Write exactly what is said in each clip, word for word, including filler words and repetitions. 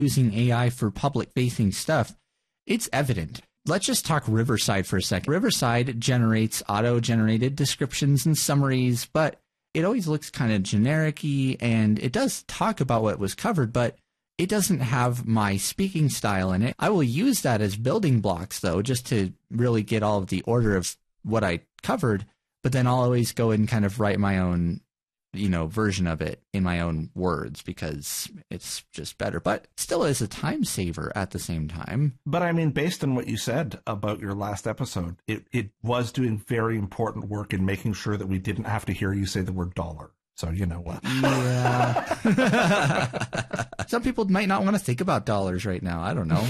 using A I for public-facing stuff, it's evident. Let's just talk Riverside for a second. Riverside generates auto-generated descriptions and summaries, but it always looks kind of generic-y, and it does talk about what was covered, but it doesn't have my speaking style in it. I will use that as building blocks, though, just to really get all of the order of what I covered, but then I'll always go and kind of write my own, you know, version of it in my own words because it's just better, but still is a time saver at the same time. But I mean, based on what you said about your last episode, it, it was doing very important work in making sure that we didn't have to hear you say the word dollar. So you know what? Yeah. Some people might not want to think about dollars right now. I don't know.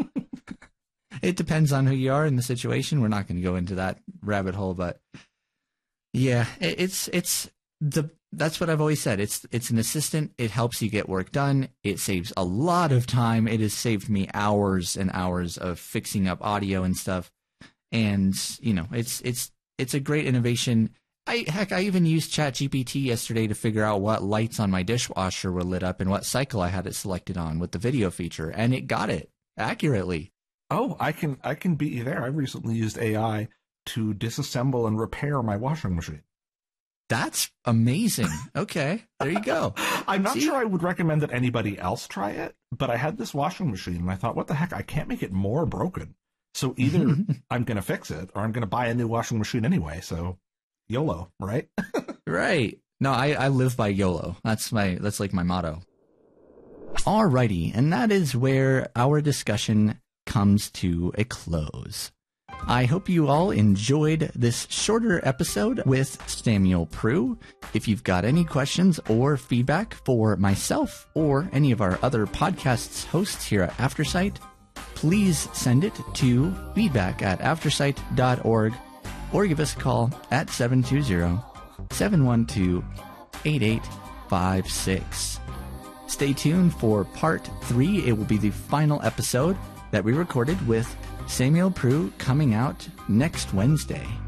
It depends on who you are in the situation. We're not going to go into that rabbit hole, but yeah, it, it's, it's, The that's what I've always said. It's it's an assistant. It helps you get work done. It saves a lot of time. It has saved me hours and hours of fixing up audio and stuff. And you know, it's it's it's a great innovation. I heck, I even used ChatGPT yesterday to figure out what lights on my dishwasher were lit up and what cycle I had it selected on with the video feature, and it got it accurately. Oh, I can I can beat you there. I recently used A I to disassemble and repair my washing machine. That's amazing. Okay, there you go. I'm not See? sure I would recommend that anybody else try it, but I had this washing machine and I thought, what the heck? I can't make it more broken. So either I'm going to fix it or I'm going to buy a new washing machine anyway. So YOLO, right? Right. No, I, I live by YOLO. That's my that's like my motto. Alrighty, and that is where our discussion comes to a close. I hope you all enjoyed this shorter episode with Samuel Prue. If you've got any questions or feedback for myself or any of our other podcasts hosts here at Aftersight, please send it to feedback at aftersight dot org or give us a call at seven two zero, seven one two, eight eight five six. Stay tuned for part three. It will be the final episode that we recorded with Samuel Prue coming out next Wednesday.